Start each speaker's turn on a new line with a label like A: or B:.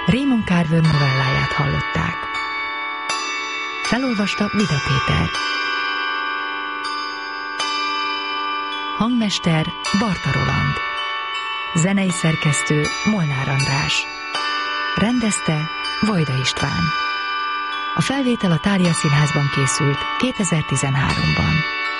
A: Raymond Carver novelláját hallották. Felolvasta Vida Péter. Hangmester Barta Roland. Zenei szerkesztő Molnár András. Rendezte Vajda István. A felvétel a Thália Színházban készült 2013-ban.